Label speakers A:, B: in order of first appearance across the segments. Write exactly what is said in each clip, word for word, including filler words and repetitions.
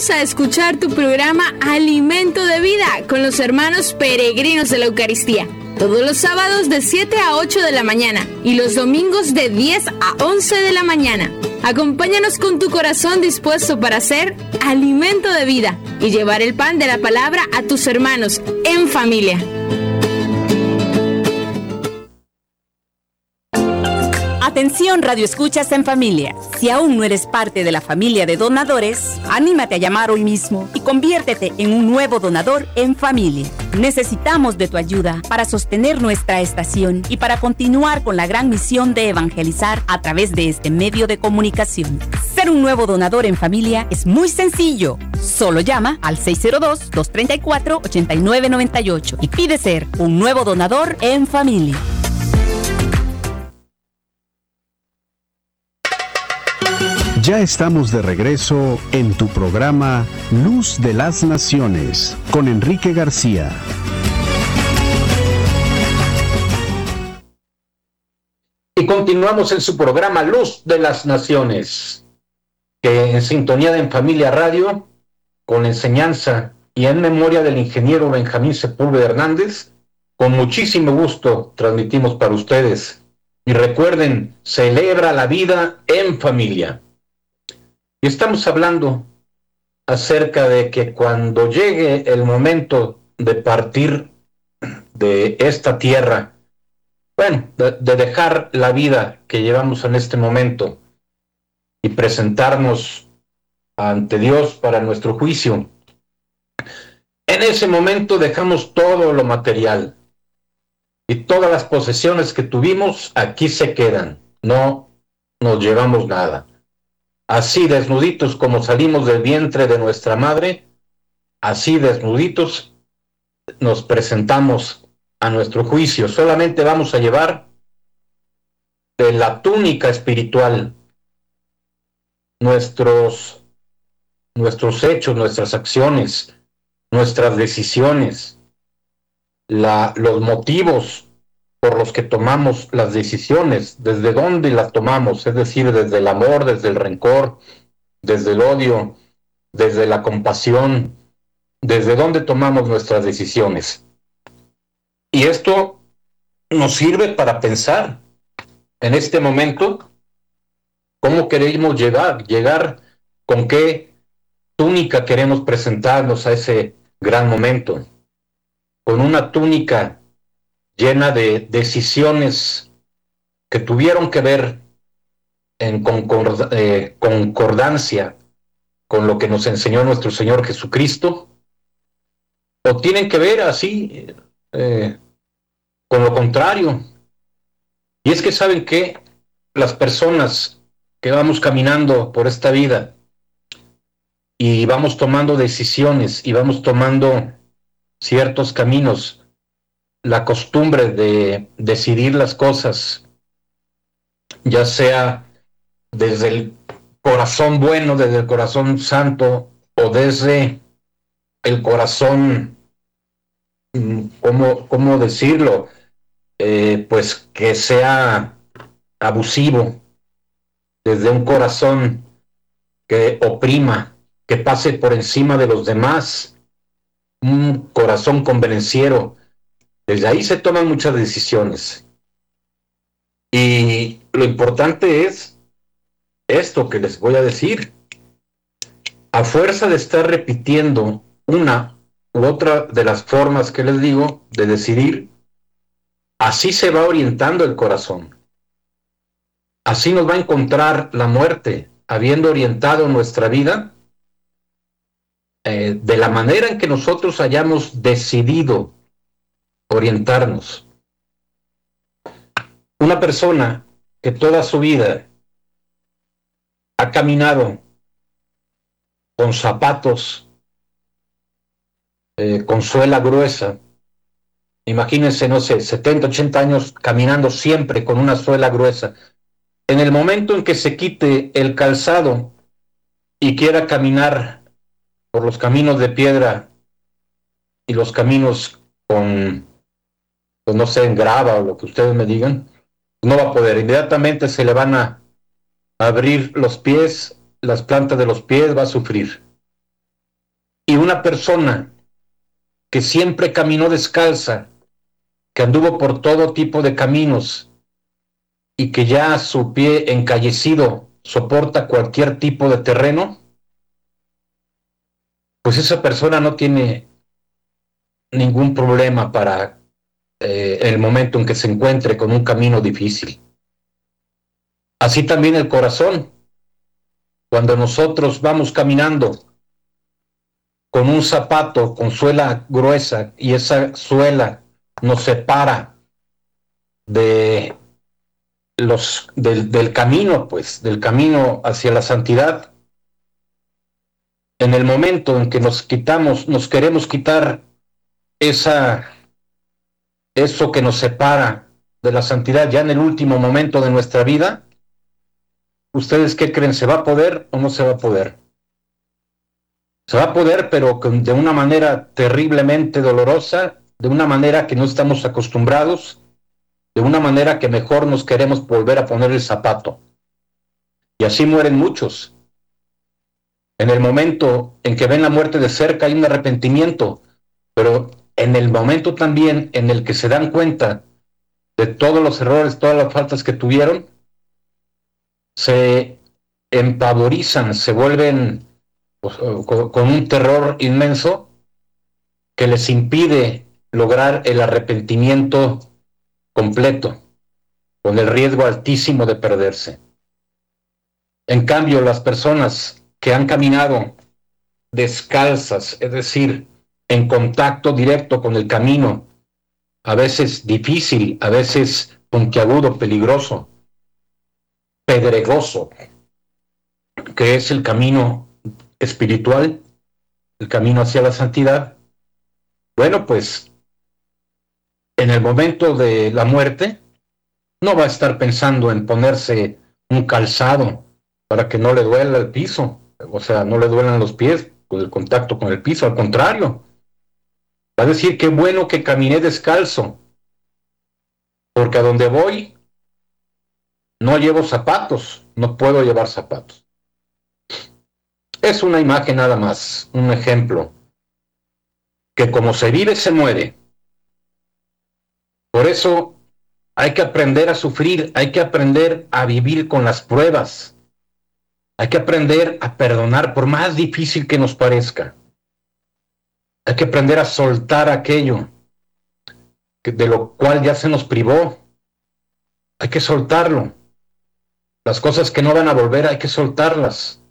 A: invitamos a escuchar tu programa Alimento de Vida con los hermanos peregrinos de la Eucaristía. Todos los sábados de siete a ocho de la mañana y los domingos de diez a once de la mañana. Acompáñanos con tu corazón dispuesto para ser alimento de vida y llevar el pan de la palabra a tus hermanos en familia.
B: Atención, Radio Escuchas en Familia. Si aún no eres parte de la familia de donadores, anímate a llamar hoy mismo y conviértete en un nuevo donador en familia. Necesitamos de tu ayuda para sostener nuestra estación y para continuar con la gran misión de evangelizar a través de este medio de comunicación. Ser un nuevo donador en familia es muy sencillo. Solo llama al seis cero dos, dos tres cuatro, ocho nueve nueve ocho y pide ser un nuevo donador en familia.
C: Ya estamos de regreso en tu programa Luz de las Naciones con Enrique García.
D: Y continuamos en su programa Luz de las Naciones, que en sintonía de En Familia Radio, con enseñanza y en memoria del ingeniero Benjamín Sepúlveda Hernández, con muchísimo gusto transmitimos para ustedes. Y recuerden, celebra la vida en familia. Y estamos hablando acerca de que cuando llegue el momento de partir de esta tierra, bueno, de, de dejar la vida que llevamos en este momento y presentarnos ante Dios para nuestro juicio, en ese momento dejamos todo lo material y todas las posesiones que tuvimos aquí se quedan, no nos llevamos nada. Así desnuditos como salimos del vientre de nuestra madre, así desnuditos nos presentamos a nuestro juicio. Solamente vamos a llevar de la túnica espiritual nuestros, nuestros hechos, nuestras acciones, nuestras decisiones, la, los motivos por los que tomamos las decisiones, desde dónde las tomamos, es decir, desde el amor, desde el rencor, desde el odio, desde la compasión, desde dónde tomamos nuestras decisiones. Y esto nos sirve para pensar en este momento cómo queremos llegar, llegar con qué túnica queremos presentarnos a ese gran momento, con una túnica llena de decisiones que tuvieron que ver en concord- eh, concordancia con lo que nos enseñó nuestro Señor Jesucristo, o tienen que ver así eh, con lo contrario. Y es que saben que las personas que vamos caminando por esta vida y vamos tomando decisiones y vamos tomando ciertos caminos, la costumbre de decidir las cosas, ya sea desde el corazón bueno, desde el corazón santo, o desde el corazón, ¿cómo, cómo decirlo? Eh, pues que sea abusivo, desde un corazón que oprima, que pase por encima de los demás, un corazón convenenciero. Desde ahí se toman muchas decisiones. Y lo importante es esto que les voy a decir. A fuerza de estar repitiendo una u otra de las formas que les digo de decidir, así se va orientando el corazón. Así nos va a encontrar la muerte, habiendo orientado nuestra vida eh, de la manera en que nosotros hayamos decidido orientarnos. Una persona que toda su vida ha caminado con zapatos eh, con suela gruesa, imagínense, no sé, setenta, ochenta años caminando siempre con una suela gruesa. En el momento en que se quite el calzado y quiera caminar por los caminos de piedra y los caminos con, pues no sé, en grava o lo que ustedes me digan, no va a poder. Inmediatamente se le van a abrir los pies, las plantas de los pies, va a sufrir. Y una persona que siempre caminó descalza, que anduvo por todo tipo de caminos y que ya su pie encallecido soporta cualquier tipo de terreno, pues esa persona no tiene ningún problema para eh, el momento en que se encuentre con un camino difícil. Así también el corazón. Cuando nosotros vamos caminando con un zapato con suela gruesa y esa suela nos separa de los del, del camino, pues, del camino hacia la santidad, en el momento en que nos quitamos, nos queremos quitar esa, eso que nos separa de la santidad ya en el último momento de nuestra vida, ¿ustedes qué creen? ¿Se va a poder o no se va a poder? Se va a poder, pero de una manera terriblemente dolorosa, de una manera que no estamos acostumbrados, de una manera que mejor nos queremos volver a poner el zapato. Y así mueren muchos. En el momento en que ven la muerte de cerca hay un arrepentimiento, pero en el momento también en el que se dan cuenta de todos los errores, todas las faltas que tuvieron, se empavorizan, se vuelven pues, con, con un terror inmenso que les impide lograr el arrepentimiento completo, con el riesgo altísimo de perderse. En cambio, las personas que han caminado descalzas, es decir, en contacto directo con el camino, a veces difícil, a veces puntiagudo, peligroso, pedregoso, que es el camino espiritual, el camino hacia la santidad, bueno, pues en el momento de la muerte no va a estar pensando en ponerse un calzado para que no le duela el piso, o sea, no le duelan los pies con el contacto con el piso, al contrario, va a decir qué bueno que caminé descalzo, porque a donde voy no llevo zapatos, no puedo llevar zapatos. Es una imagen nada más, un ejemplo, que como se vive se muere. Por eso hay que aprender a sufrir, hay que aprender a vivir con las pruebas, hay que aprender a perdonar por más difícil que nos parezca. Hay que aprender a soltar aquello que, de lo cual ya se nos privó. Hay que soltarlo. Las cosas que no van a volver hay que soltarlas.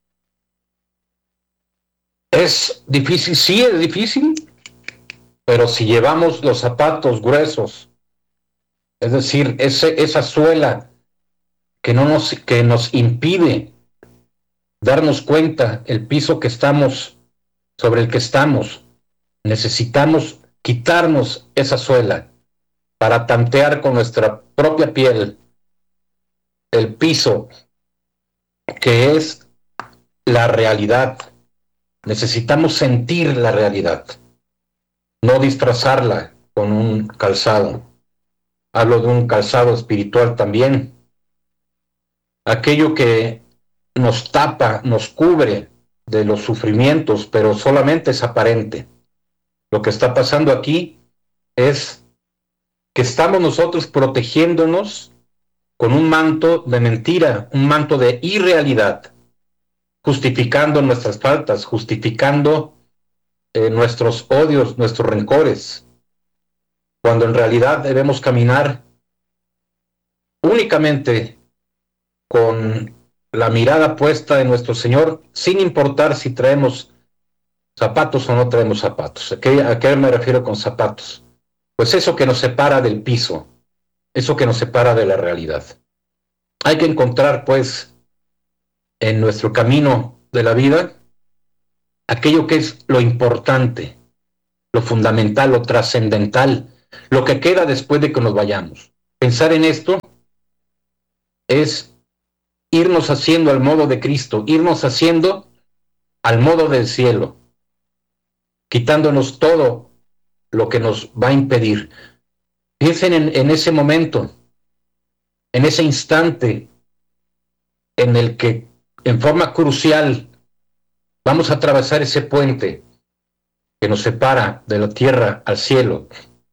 D: ¿Es difícil? Sí, es difícil. Pero si llevamos los zapatos gruesos, es decir, ese, esa suela que, no nos, que nos impide darnos cuenta el piso que estamos, sobre el que estamos, necesitamos quitarnos esa suela para tantear con nuestra propia piel el piso que es la realidad. Necesitamos sentir la realidad, no disfrazarla con un calzado. Hablo de un calzado espiritual también. Aquello que nos tapa, nos cubre de los sufrimientos, pero solamente es aparente. Lo que está pasando aquí es que estamos nosotros protegiéndonos con un manto de mentira, un manto de irrealidad, justificando nuestras faltas, justificando eh, nuestros odios, nuestros rencores, cuando en realidad debemos caminar únicamente con la mirada puesta en nuestro Señor, sin importar si traemos zapatos o no traemos zapatos. ¿A qué, a qué me refiero con zapatos? Pues eso que nos separa del piso, eso que nos separa de la realidad. Hay que encontrar, pues, en nuestro camino de la vida, aquello que es lo importante, lo fundamental, lo trascendental, lo que queda después de que nos vayamos. Pensar en esto es irnos haciendo al modo de Cristo, irnos haciendo al modo del cielo, quitándonos todo lo que nos va a impedir. Piensen en, en ese momento, en ese instante en el que en forma crucial vamos a atravesar ese puente que nos separa de la tierra al cielo.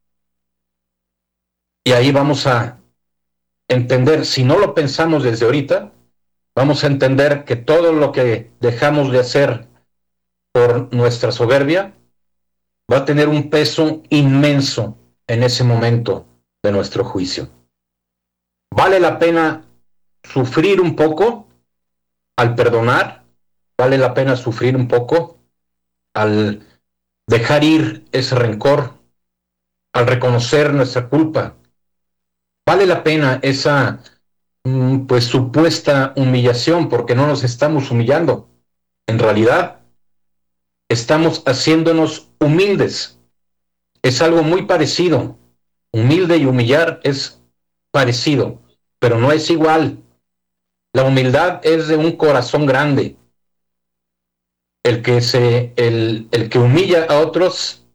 D: Y ahí vamos a entender, si no lo pensamos desde ahorita, vamos a entender que todo lo que dejamos de hacer por nuestra soberbia va a tener un peso inmenso en ese momento de nuestro juicio. ¿Vale la pena sufrir un poco al perdonar? ¿Vale la pena sufrir un poco al dejar ir ese rencor, al reconocer nuestra culpa? ¿Vale la pena esa pues supuesta humillación? Porque no nos estamos humillando. En realidad, estamos haciéndonos humildes. Es algo muy parecido. Humilde y humillar es parecido, pero no es igual. La humildad es de un corazón grande. El que se, el, el que humilla a otros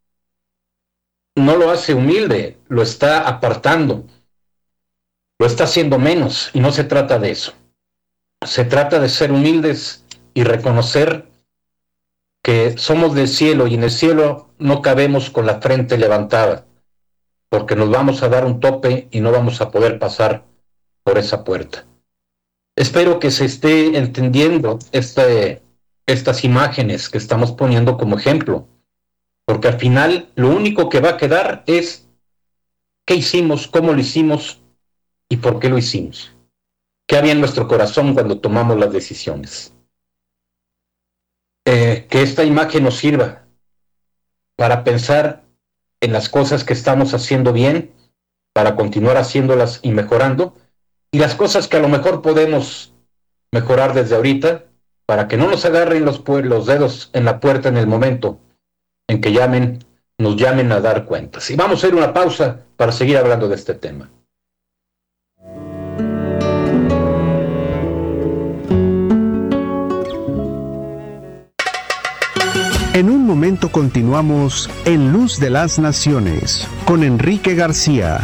D: no lo hace humilde, lo está apartando, lo está haciendo menos, y no se trata de eso. Se trata de ser humildes y reconocer que somos del cielo, y en el cielo no cabemos con la frente levantada, porque nos vamos a dar un tope y no vamos a poder pasar por esa puerta. Espero que se esté entendiendo este, estas imágenes que estamos poniendo como ejemplo, porque al final lo único que va a quedar es qué hicimos, cómo lo hicimos y por qué lo hicimos. ¿Qué había en nuestro corazón cuando tomamos las decisiones? Eh, que esta imagen nos sirva para pensar en las cosas que estamos haciendo bien, para continuar haciéndolas y mejorando, y las cosas que a lo mejor podemos mejorar desde ahorita, para que no nos agarren los, los dedos en la puerta en el momento en que llamen, nos llamen a dar cuentas. Y vamos a hacer una pausa para seguir hablando de este tema.
C: En un momento continuamos en Luz de las Naciones con Enrique García.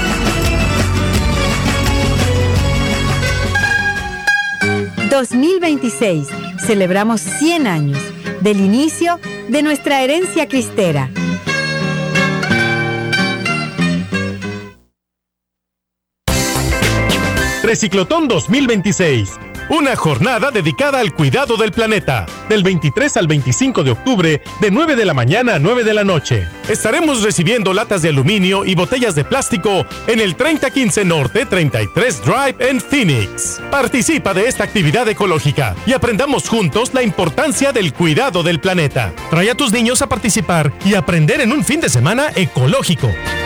E: dos mil veintiséis. Celebramos cien años del inicio de nuestra herencia cristera.
F: Reciclotón dos mil veintiséis. Una jornada dedicada al cuidado del planeta, del veintitrés al veinticinco de octubre, de nueve de la mañana a nueve de la noche. Estaremos recibiendo latas de aluminio y botellas de plástico en el treinta quince Norte treinta y tres Drive en Phoenix. Participa de esta actividad ecológica y aprendamos juntos la importancia del cuidado del planeta. Trae a tus niños a participar y aprender en un fin de semana ecológico.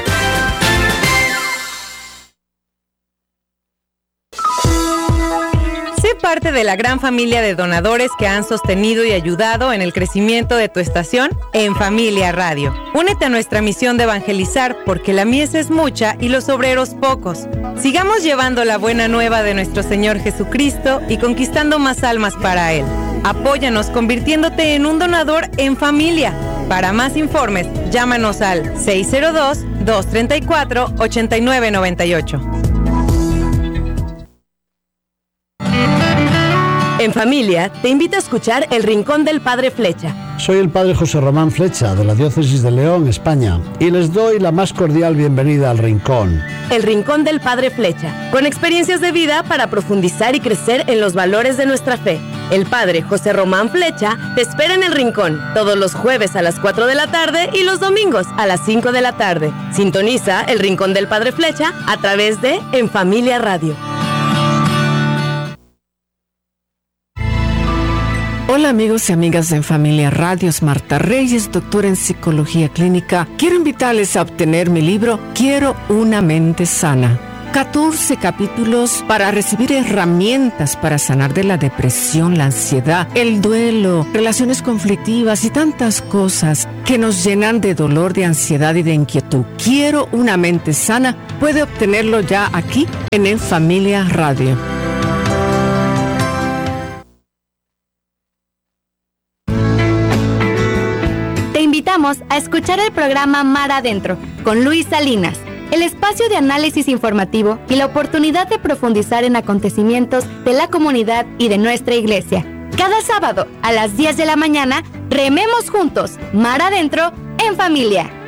G: Sé parte de la gran familia de donadores que han sostenido y ayudado en el crecimiento de tu estación en Familia Radio. Únete a nuestra misión de evangelizar, porque la mies es mucha y los obreros pocos. Sigamos llevando la buena nueva de nuestro Señor Jesucristo y conquistando más almas para Él. Apóyanos convirtiéndote en un donador en familia. Para más informes, llámanos al seis cero dos, dos tres cuatro, ocho nueve nueve ocho.
H: En Familia, te invito a escuchar El Rincón del Padre Flecha.
I: Soy el Padre José Román Flecha, de la Diócesis de León, España, y les doy la más cordial bienvenida al Rincón.
H: El Rincón del Padre Flecha, con experiencias de vida para profundizar y crecer en los valores de nuestra fe. El Padre José Román Flecha te espera en El Rincón, todos los jueves a las cuatro de la tarde y los domingos a las cinco de la tarde. Sintoniza El Rincón del Padre Flecha a través de En Familia Radio.
J: Hola amigos y amigas de En Familia Radio, es Marta Reyes, doctora en Psicología Clínica. Quiero invitarles a obtener mi libro Quiero una mente sana. catorce capítulos para recibir herramientas para sanar de la depresión, la ansiedad, el duelo, relaciones conflictivas y tantas cosas que nos llenan de dolor, de ansiedad y de inquietud. Quiero una mente sana. Puede obtenerlo ya aquí en En Familia Radio.
E: Invitamos a escuchar el programa Mar Adentro con Luis Salinas, el espacio de análisis informativo y la oportunidad de profundizar en acontecimientos de la comunidad y de nuestra iglesia.
K: Cada sábado a las diez de la mañana, rememos juntos, mar adentro, en familia.